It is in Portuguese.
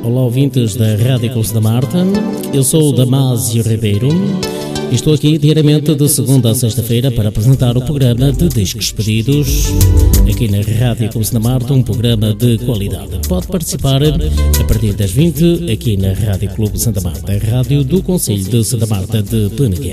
Olá, ouvintes da Rádio Clube Santa Marta. Eu sou o Damásio Ribeiro e estou aqui diariamente de segunda a sexta-feira para apresentar o programa de Discos Pedidos aqui na Rádio Clube Santa Marta, um programa de qualidade. Pode participar a partir das 20 aqui na Rádio Clube Santa Marta, a rádio do Concelho de Santa Marta de Peneguer.